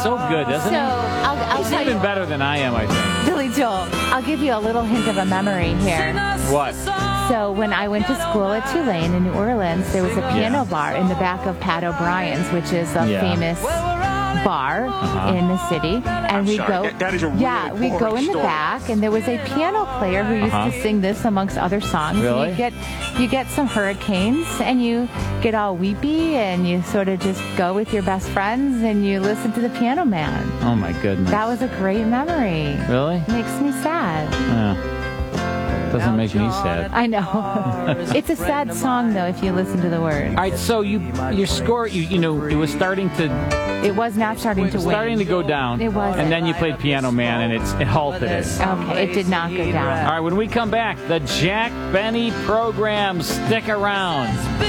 so good, doesn't So he? I'll He's tell even you, better than I am, I think. Billy Joel. I'll give you a little hint of a memory here. What? So when I went to school at Tulane in New Orleans, there was a piano bar in the back of Pat O'Brien's, which is a famous bar in the city, and we go. That is a really we go boring in the story. back, and there was a piano player who used to sing this amongst other songs. Really? And you get some hurricanes, and you get all weepy, and you sort of just go with your best friends, and you listen to the Piano Man. Oh, my goodness. That was a great memory. Really? Makes me sad. Doesn't make me sad. I know. It's a sad song, though, if you listen to the words. All right, so your score, you know, it was starting to It was not starting to win. starting to go down. It wasn't. And then you played Piano Man, and it halted it. Okay, it did not go down. All right, when we come back, the Jack Benny program. Stick around.